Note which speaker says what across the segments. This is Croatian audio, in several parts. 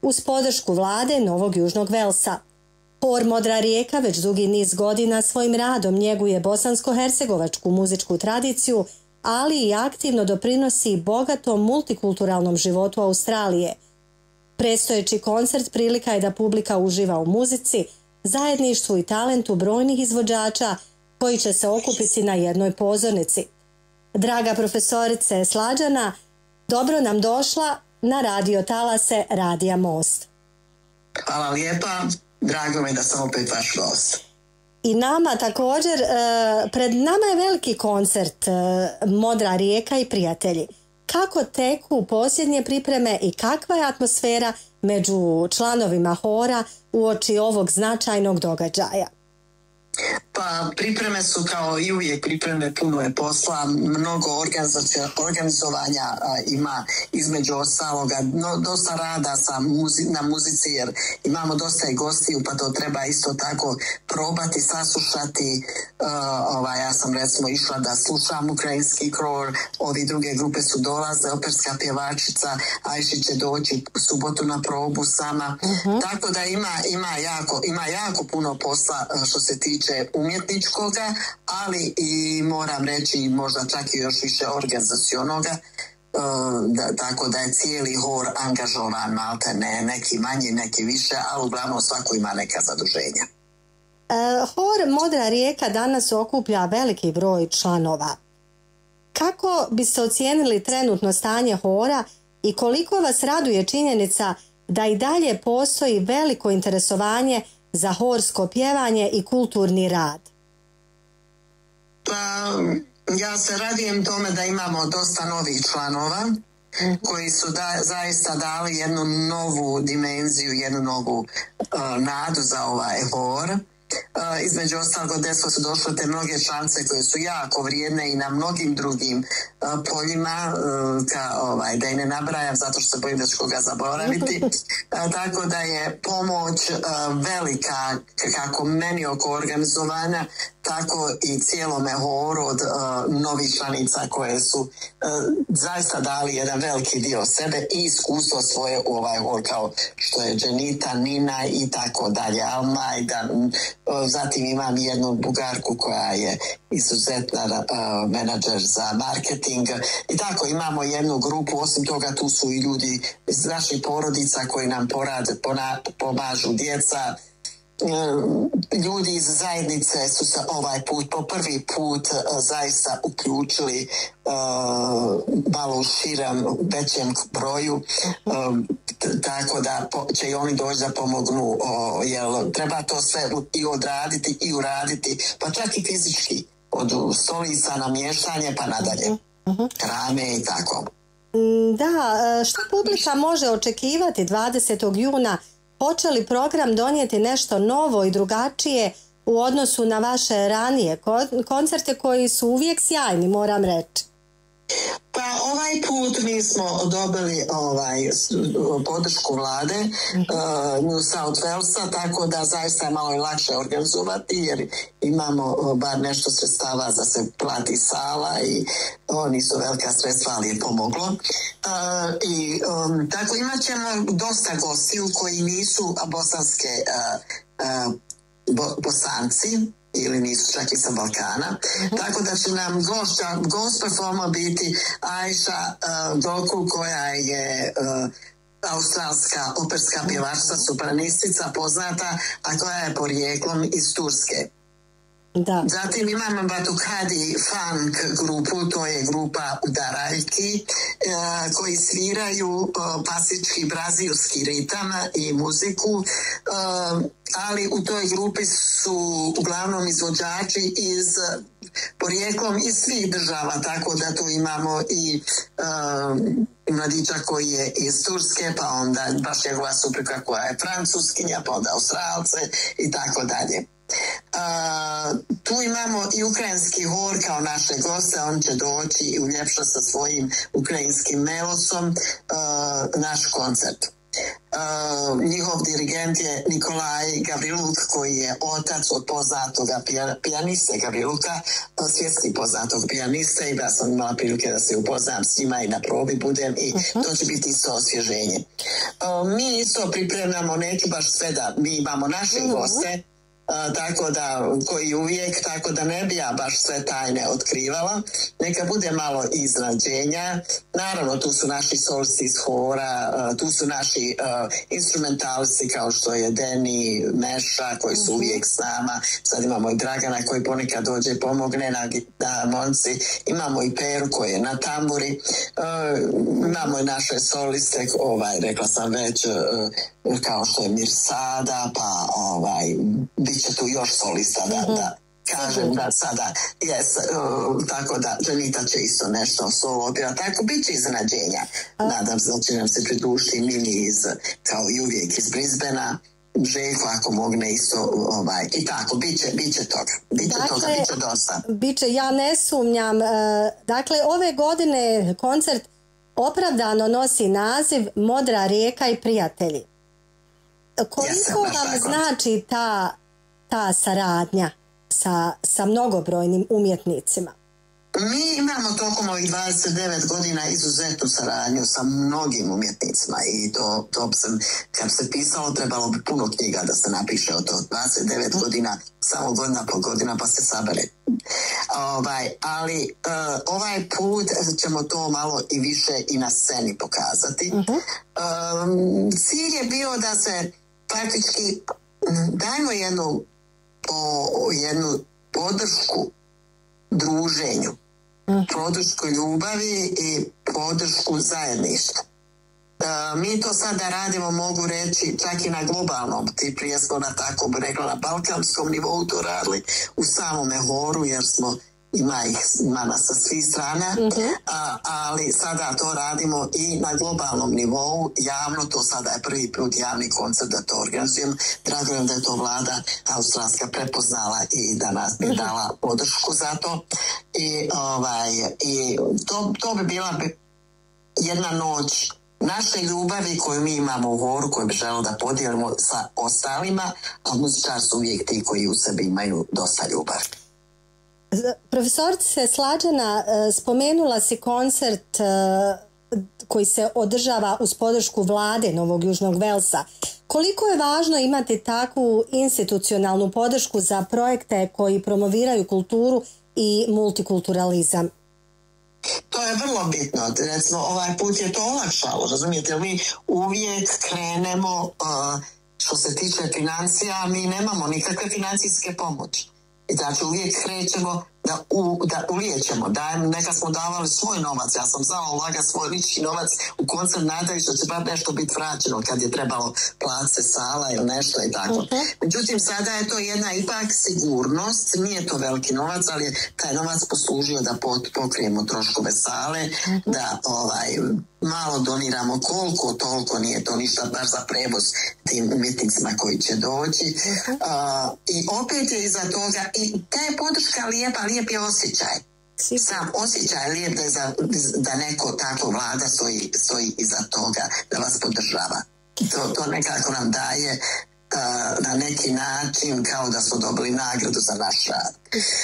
Speaker 1: uz podršku vlade Novog Južnog Velsa. Hor Modra rijeka već dugi niz godina svojim radom njeguje bosansko-hercegovačku muzičku tradiciju, ali i aktivno doprinosi bogatom multikulturalnom životu Australije. Predstojeći koncert prilika je da publika uživa u muzici, zajedništvu i talentu brojnih izvođača koji će se okupiti na jednoj pozornici. Draga profesorice Slađana, dobro nam došla na radio talase Radija Most.
Speaker 2: Hvala lijepa, drago mi da sam opet vaš gost.
Speaker 1: I nama također, pred nama je veliki koncert Modra rijeka i prijatelji. Kako teku posljednje pripreme i kakva je atmosfera među članovima hora uoči ovog značajnog događaja?
Speaker 2: Pa pripreme su kao i uvijek pripreme, puno je posla, mnogo organizovanja ima između ostaloga, dosta rada na muzici jer imamo dosta i gostiju pa to treba isto tako probati, saslušati. Ja sam recimo išla da slušam ukrajinski kror, ovi druge grupe su dolaze, operska pjevačica Ajši će doći u subotu na probu sama, tako da ima jako puno posla što se tiče umjetničkoga, ali i moram reći možda čak i još više organizacionoga, tako da je cijeli hor angažovan, malte ne, neki manje, neki više, ali uglavnom svako ima neka zaduženja.
Speaker 1: Hor Modra rijeka danas okuplja veliki broj članova. Kako biste ocijenili trenutno stanje hora i koliko vas raduje činjenica da i dalje postoji veliko interesovanje za horsko pjevanje i kulturni rad?
Speaker 2: Pa, ja se radujem tome da imamo dosta novih članova koji su zaista dali jednu novu dimenziju, jednu novu nadu za ovaj hor. Između ostalog desno su došle te mnoge članice koje su jako vrijedne i na mnogim drugim poljima, da i ne nabrajam zato što se bojim da ću koga zaboraviti. Tako da je pomoć velika kako meni oko organizovanja, tako i cijelome horu od novih članica koje su zaista dali jedan veliki dio sebe i iskustvo svoje u ovaj hor, kao što je Dženita, Nina i tako dalje, Almajda. Zatim imam jednu Bugarku koja je izuzetna menadžer za marketing i tako imamo jednu grupu. Osim toga tu su i ljudi iz naših porodica koji nam pomažu, djeca. Ljudi iz zajednice su se ovaj put po prvi put zaista uključili malo u širem, većem broju, tako da će i oni doći da pomognu, jer treba to sve i odraditi i uraditi, pa čak i fizički, od stolica na mještanje pa nadalje, krame i tako.
Speaker 1: Da, što publika može očekivati 20. juna? Hoće li program donijeti nešto novo i drugačije u odnosu na vaše ranije koncerte koji su uvijek sjajni, moram reći?
Speaker 2: Pa ovaj put mi smo dobili podršku vlade New South Walesa, tako da zaista je malo i lakše organizovati jer imamo bar nešto sredstava da se plati sala i oni su velika sredstva, ali je pomoglo. Tako imat ćemo dosta gostiju koji nisu bosanske Bosanci ili nisu čak i sa Balkana, tako da će nam gost performa biti Ajša Doku koja je australska operska pjevačica, sopranistica poznata, a koja je porijeklom iz Turske.
Speaker 1: Da.
Speaker 2: Zatim imamo Batukadi funk grupu, to je grupa Udaraljki koji sviraju klasički brazilski ritam i muziku, ali u toj grupi su uglavnom izvođači porijeklom iz svih država, tako da tu imamo i mladića koji je iz Turske, pa onda baš njegova supruga koja je francuskinja, pa onda Australce i tako dalje. Tu imamo i ukrajinski hor kao naše goste, on će doći i uljepša sa svojim ukrajinskim melosom naš koncert. Njihov dirigent je Nikolaj Gavriluk, koji je otac od poznatog pijaniste Gavriluka, svjetski poznatog pijaniste, i da sam imala prilike da se upoznam s njima i na probi budem, i to će biti isto osvježenje. Mi isto pripremamo, neću baš sve da mi imamo naše goste, tako da, koji uvijek, tako da ne bi ja baš sve tajne otkrivala, neka bude malo iznenađenja. Naravno, tu su naši solisti iz hora, tu su naši instrumentalisti kao što je Deni, Meša, koji su uvijek s nama. Sad imamo i Dragana koji ponekad dođe i pomogne na monci, imamo i Peru koji je na tamburi, imamo i naše soliste, rekla sam već, kao što je Mirsada, pa bit će tu još solista da kažem da sada tako da Dženita će isto nešto solo opira, tako bit će iznenađenja. Nadam se da će nam se pridružiti Mini kao i uvijek iz Brisbanea, Željko ako mogne isto, i tako, bit će toga, bit će dosta.
Speaker 1: Biće, ja ne sumnjam. Dakle, ove godine koncert opravdano nosi naziv Modra rijeka i prijatelji. Koliko vam znači ta saradnja sa mnogobrojnim umjetnicima?
Speaker 2: Mi imamo tokom ovih 29 godina izuzetnu saradnju sa mnogim umjetnicima, i to sam, kad se pisalo, trebalo bi puno knjiga da se napiše od 29 godina, samo godina po godina, pa se sabere. Ali ovaj put ćemo to malo i više i na sceni pokazati. Cilj je bio da se praktički dajmo jednu podršku druženju, podršku ljubavi i podršku zajedništva. Mi to sada radimo, mogu reći, čak i na globalnom, ti prije smo tako bi rekla na balkanskom nivou to radili, u samome horu, jer smo ima nas sa svih strana, ali sada to radimo i na globalnom nivou, javno, to sada je prvi put javni koncert da to organizujem. Drago je da je to vlada australska prepoznala i da nas bi dala podršku za to. I to bi bila jedna noć naše ljubavi koju mi imamo u horu, koju bi želimo da podijelimo sa ostalima, a muzičari su uvijek ti koji u sebi imaju dosta ljubavi.
Speaker 1: Profesorice Slađana, spomenula si koncert koji se održava uz podršku vlade Novog Južnog Velsa. Koliko je važno imati takvu institucionalnu podršku za projekte koji promoviraju kulturu i multikulturalizam?
Speaker 2: To je vrlo bitno. Recimo, ovaj put je to olakšalo, razumijete? Mi uvijek krenemo, što se tiče financija, mi nemamo nikakve financijske pomoći. I znači uvijek krećemo da ulijećemo. Neka smo davali svoj novac, ja sam znala ulagati svoj lični novac u koncert nadajući da će bar nešto biti vraćeno kad je trebalo platiti sala ili nešto i tako. Međutim, sada je to jedna ipak sigurnost, nije to veliki novac, ali je taj novac poslužio da pokrijemo troškove sale, da malo doniramo koliko, toliko, nije to ništa baš za prevoz tim umjetnicima koji će doći. I opet je iza toga, i ta je podrška lijep je osjećaj. Sam osjećaj lijep da neko tako vlada stoji iza toga, da vas podržava. To nekako nam daje na neki način kao da smo dobili nagradu za naš rad.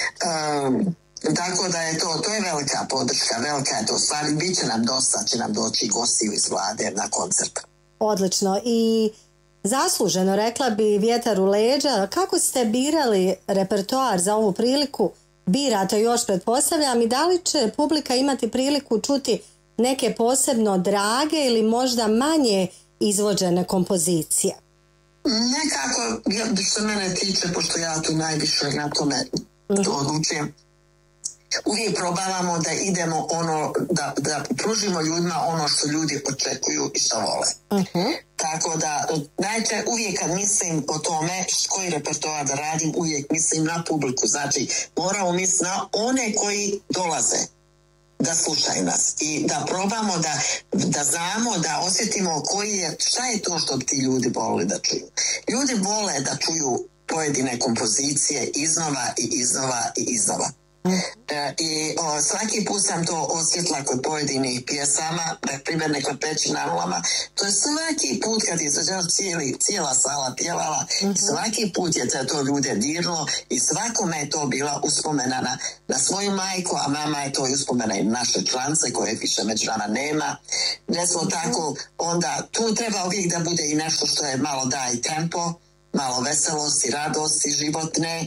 Speaker 2: Tako da je to je velika podrška, velika je to stvar, bit će nam dosta, će nam doći gosti iz vlade na koncert.
Speaker 1: Odlično, i zasluženo, rekla bi, vjetar u leđa. Kako ste birali repertoar za ovu priliku? Birate još, pretpostavljam, i da li će publika imati priliku čuti neke posebno drage ili možda manje izvođene kompozicije?
Speaker 2: Nekako, što mene tiče, pošto ja tu najviše na tome odlučujem, uvijek probavamo da idemo da pružimo ljudima ono što ljudi očekuju i što vole. Tako da, uvijek kad mislim o tome koji repertoar da radim, uvijek mislim na publiku. Znači, moramo misliti na one koji dolaze da slušaju nas i da probamo da znamo, da osjetimo šta je to što ti ljudi vole da čuju. Ljudi vole da čuju pojedine kompozicije iznova i iznova i iznova. I svaki put sam to osjetila kod pojedinih pjesama, primjer kod Peći na nulama, to je svaki put kad je cijela sala pjevala, svaki put je to ljude dirlo i svakome je to bila uspomena na svoju majku, a mama je to i uspomena i naše člance koje više među nama nema. Ne smo tako, onda tu treba uvijek da bude i nešto što je malo daj tempo, malo veselosti, radosti, životne.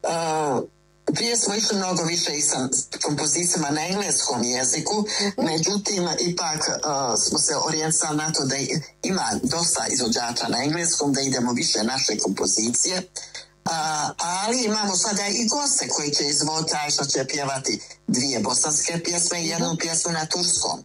Speaker 2: Prije smo išli mnogo više i sa kompozicijama na engleskom jeziku, međutim, ipak smo se orijentisali na to da ima dosta izvođača na engleskom, da idemo više naše kompozicije. Ali imamo sada i goste koji će izvoditi, što će pjevati 2 bosanske pjesme i 1 pjesmu na turskom.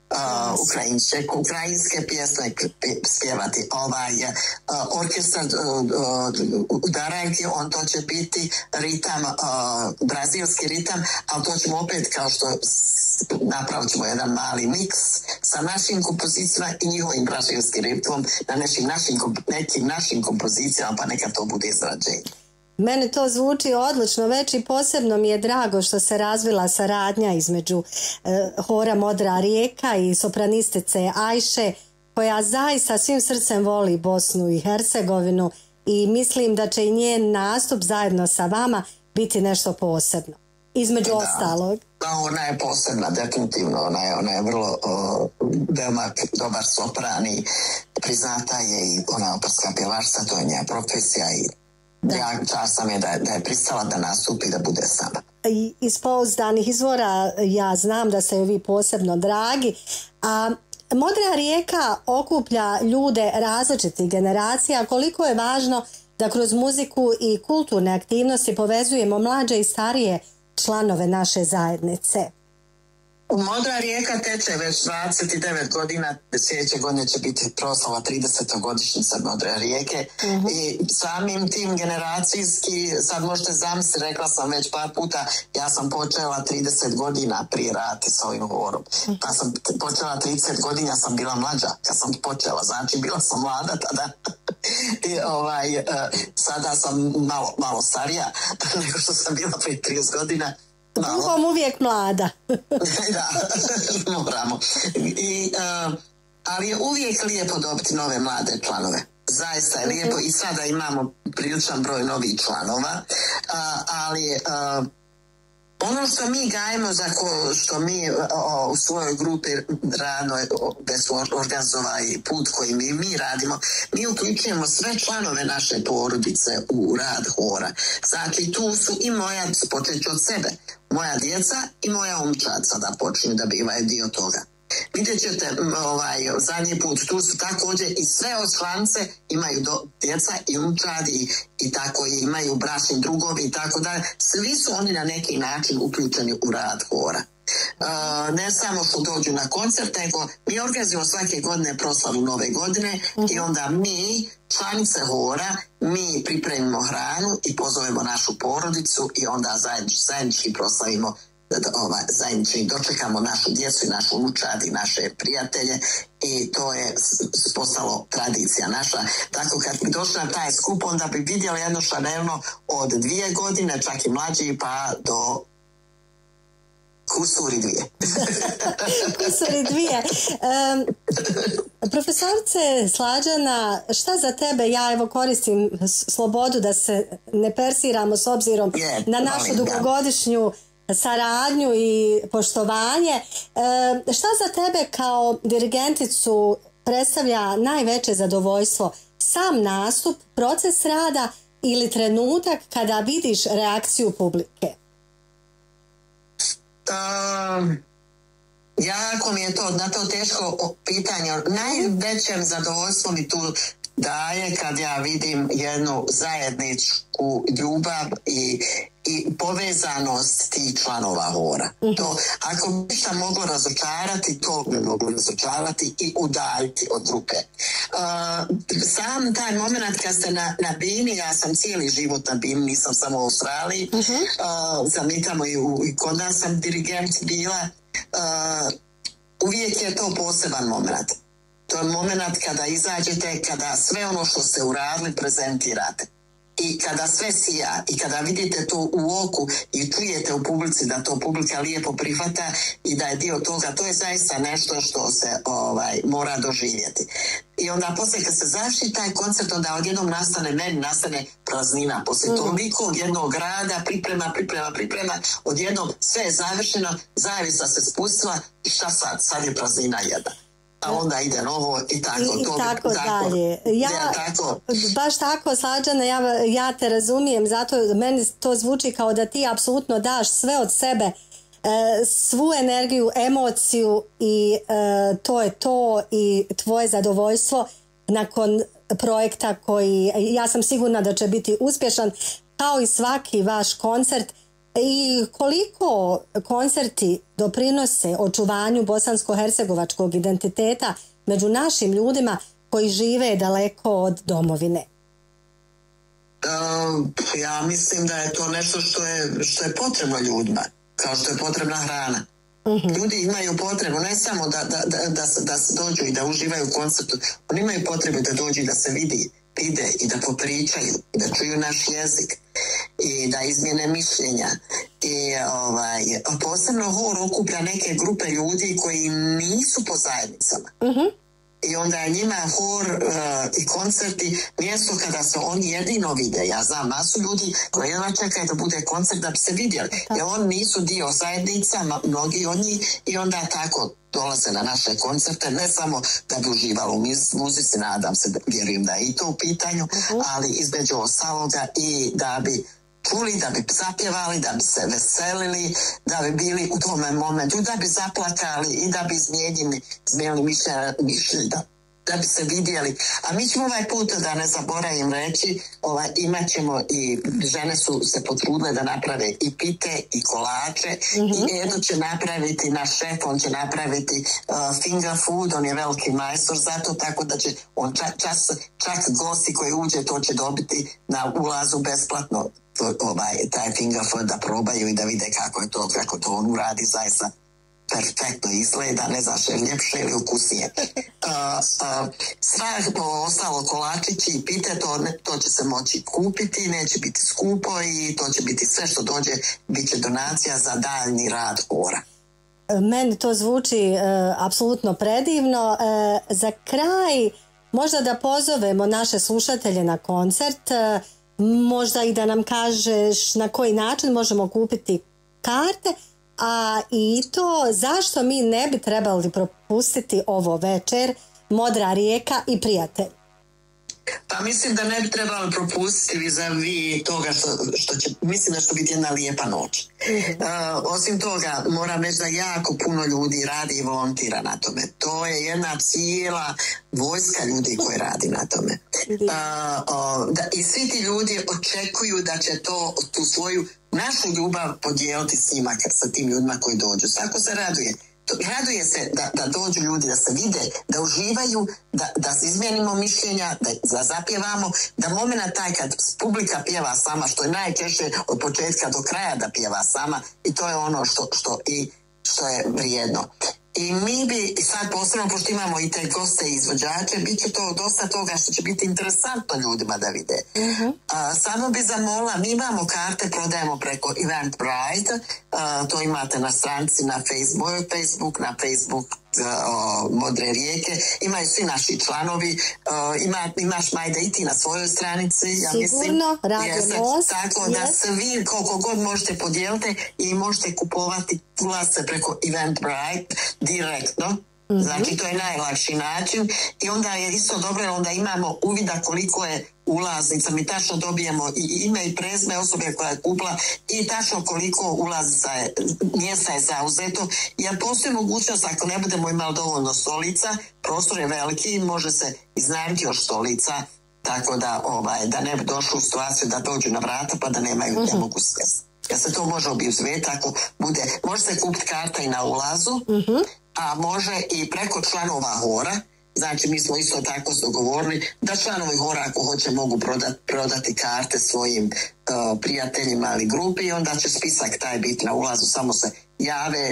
Speaker 2: Ukrajinske pjesme spjevati, orkestar udarajki, on to će biti ritam, brazilski ritam, ali to ćemo opet, kao što napravit ćemo jedan mali miks sa našim kompozicijama i njihovim brazilskim ritmom na nekim našim kompozicijama, pa neka to bude izrađenje.
Speaker 1: Meni to zvuči odlično, već i posebno mi je drago što se razvila saradnja između hora Modra rijeka i sopranistice Ajše, koja zaista svim srcem voli Bosnu i Hercegovinu i mislim da će i njen nastup zajedno sa vama biti nešto posebno. Između ostalog.
Speaker 2: Ona je posebna, definitivno. Ona je vrlo veoma dobar sopran i priznata je i ona je operska pjevačica, to je njena profesija i ja čast sam je da je pristala da nastupi i da bude s nama.
Speaker 1: Iz pouzdanih izvora ja znam da ste vi posebno dragi, a Modra rijeka okuplja ljude različitih generacija. Koliko je važno da kroz muziku i kulturne aktivnosti povezujemo mlađe i starije članove naše zajednice?
Speaker 2: Modra rijeka teče već 29 godina, sljedeće godine će biti proslava 30. godišnjica Modre rijeke i samim tim generacijski, sad možete zamisliti, rekla sam već par puta, ja sam počela 30 godina prije raditi s ovim horom. Pa sam počela 30 godina, sam bila mlađa kad sam počela, znači bila sam mlada tada. I sada sam malo starija nego što sam bila prije 30 godina.
Speaker 1: Duhom uvijek mlada.
Speaker 2: Da, moramo. Ali je uvijek lijepo dobiti nove mlade članove. Zaista je lijepo i sada imamo priličan broj novih članova, ali ono što mi gajemo, što mi u svojoj grupi radno smo organizovali put koji mi radimo, mi uključujemo sve članove naše porodice u rad hora. Znači tu su i moja, počeću od sebe, moja djeca i moja umčaca da počinju da bivaju dio toga. Vidjet ćete zadnji put, tu su također i sve članice imaju djeca i umčadi i tako imaju bračni drugovi i tako da. Svi su oni na neki način uključeni u rad hora. Ne samo što dođu na koncert, nego mi organizujemo svake godine proslavu Nove godine i onda mi, članice hora, mi pripremimo hranu i pozovemo našu porodicu i onda zajednički proslavimo, zajednički dočekamo našu djecu i našu unučad i naše prijatelje i to je postalo tradicija naša. Tako kad bi došli na taj skup, onda bi vidjeli jedno šanelno od 2 godine, čak i mlađi, pa do kusuri 2.
Speaker 1: Kusuri 2. Profesorice Slađana, šta za tebe, ja evo koristim slobodu da se ne persiramo s obzirom na našu dugogodišnju saradnju i poštovanje. Šta za tebe kao dirigenticu predstavlja najveće zadovoljstvo? Sam nastup, proces rada ili trenutak kada vidiš reakciju publike?
Speaker 2: Jako mi je na to teško pitanje. Najvećem zadovoljstvo mi tu daje kad ja vidim jednu zajedničku ljubav i povezanost tih članova hora. To, ako bi šta moglo razočarati, to bi moglo razočarati i udaljiti od grupe. Sam taj moment kad ste na bini, ja sam cijeli život na bini, nisam samo u Australiji, sam i tamo i kod nas sam dirigent bila, uvijek je to poseban moment. To je moment kada izađete, kada sve ono što ste uradili prezentirate. I kada sve sija i kada vidite to u oku i čujete u publici da to publika lijepo prihvata i da je dio toga, to je zaista nešto što se mora doživjeti. I onda poslije kad se završi taj koncert, onda odjednom nastane praznina. Poslije toliko jednog rada, priprema, odjednom sve je završeno, zavjesa se spustila i šta sad? Sad je praznina jedna. A onda ide novo i tako.
Speaker 1: I tako dalje. Baš tako, Slađana, ja te razumijem, zato meni to zvuči kao da ti apsolutno daš sve od sebe, svu energiju, emociju i to je to i tvoje zadovoljstvo nakon projekta koji, ja sam sigurna da će biti uspješan, kao i svaki vaš koncert. I koliko koncerti doprinose očuvanju bosansko-hercegovačkog identiteta među našim ljudima koji žive daleko od domovine?
Speaker 2: Ja mislim da je to nešto što je potrebno ljudima, kao što je potrebna hrana. Ljudi imaju potrebu ne samo da dođu i da uživaju u koncertu, oni imaju potrebu da dođu i da se vide i da popričaju, da čuju naš jezik i da izmjene mišljenja. I posebno hor okuplja neke grupe ljudi koji nisu po zajednicama. I onda je njima hor i koncerti mjesto kada se oni jedino vide. Ja znam masu ljudi koji jedva čekaju da bude koncert da bi se vidjeli. Jer oni nisu dio zajednica, mnogi od njih, i onda tako dolaze na naše koncerte, ne samo da bi uživalo u muzici, nadam se, vjerujem da je i to u pitanju, ali između ostaloga i da bi čuli, da bi zapjevali, da bi se veselili, da bi bili u tome momentu, da bi zaplakali i da bi izmijenili mišljenja, da bi se vidjeli. A mi ćemo ovaj put, da ne zaboravim reći, imat ćemo i žene su se potrudile da naprave i pite i kolače, i Edo će napraviti, naš šef, on će napraviti finger food, on je veliki majstor za to, tako da će on čak gosti koji uđe to će dobiti na ulazu besplatno taj finger food da probaju i da vide kako to on uradi, zaista perfektno izgleda, ne znaš je ljepše ili ukusnije. Sve ostalo kolačići i pite, to će se moći kupiti, neće biti skupo i to će biti sve što dođe, bit će donacija za daljnji rad hora.
Speaker 1: Meni to zvuči apsolutno predivno. Za kraj možda da pozovemo naše slušatelje na koncert, možda i da nam kažeš na koji način možemo kupiti karte, a i to zašto mi ne bi trebali propustiti ovo večer Modra rijeka i prijatelj.
Speaker 2: Pa mislim da ne bi trebali propustiti vis-a-vis toga što će, mislim da će biti jedna lijepa noć. Osim toga, moram reći da jako puno ljudi radi i volontira na tome. To je jedna cijela vojska ljudi koji radi na tome. I svi ti ljudi očekuju da će tu svoju našu ljubav podijeliti s njima, sa tim ljudima koji dođu. Svako se raduje. Raduje se da dođu ljudi, da se vide, da uživaju, da izmijenimo mišljenja, da zapjevamo, da moment taj kad publika pjeva sama, što je najčešće od početka do kraja da pjeva sama, i to je ono što je vrijedno. I mi bi sad posebno, pošto imamo i te goste i izvođače, bit će to dosta toga što će biti interesantno ljudima da vide. Samo bi zamolila, mi imamo karte, prodajemo preko Eventbrite, to imate na stranici na Facebook, na Facebook Modre rijeke, imaju svi naši članovi, imaš Majda i ti na svojoj stranici, ja mislim.
Speaker 1: Sigurno, Radio Most.
Speaker 2: Tako da se vi koliko god možete podijeliti i možete kupovati ulazce preko Eventbrite direktno. Znači to je najlakši način i onda je isto dobro, onda imamo uvida koliko je ulaznica, mi tačno dobijemo i ime i prezime osobe koja je kupila i tačno koliko ulaznica je, mjesta je zauzeto, jer postoji mogućnost ako ne budemo imali dovoljno stolica, prostor je veliki, može se iznajmiti još stolica, tako da ne bi došlo u situaciju da dođu na vrata pa da nemaju, ne mogu svesti. Jer se to može obizveti, ako bude, može se kupiti karta i na ulazu, a može i preko članova hora. Znači mi smo isto tako dogovorili da članovi hora ako hoće mogu prodati karte svojim prijateljima ili grupi i onda će spisak taj biti na ulazu, samo se jave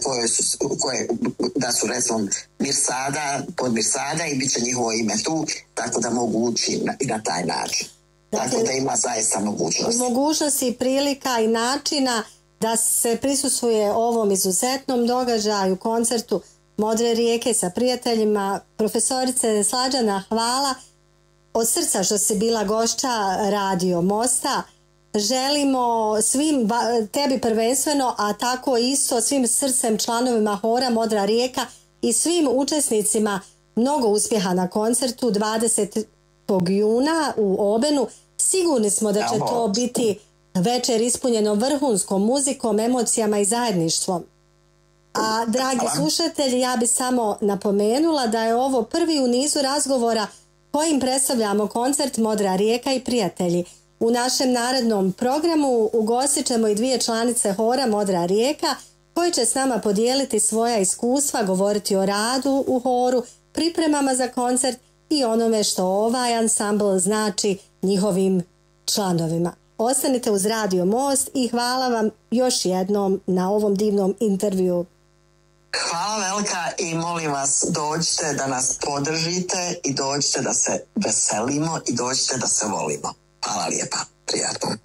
Speaker 2: da su recimo pod Mirsada i bit će njihovo ime tu, tako da mogu ući i na taj način. Tako da ima zaista
Speaker 1: mogućnosti i prilika i načina da se prisustvuje ovom izuzetnom događaju, koncertu Modre rijeke sa prijateljima. Profesorice Slađana, hvala od srca što si bila gošća Radio Mosta. Želimo svim, tebi prvenstveno, a tako isto svim srcem članovima hora Modra rijeka i svim učesnicima mnogo uspjeha na koncertu 20. juna u Obenu. Sigurni smo da će to biti večer ispunjeno vrhunskom muzikom, emocijama i zajedništvom. A dragi slušatelji, ja bi samo napomenula da je ovo prvi u nizu razgovora kojim predstavljamo koncert Modra rijeka i prijatelji. U našem narednom programu ugostit ćemo i 2 članice hora Modra rijeka koji će s nama podijeliti svoja iskustva, govoriti o radu u horu, pripremama za koncert i onome što ovaj ansambl znači njihovim članovima. Ostanite uz Radio Most i hvala vam još jednom na ovom divnom intervju.
Speaker 2: Hvala velika i molim vas, dođite da nas podržite i dođite da se veselimo i dođite da se volimo. Hvala lijepa, prijatno.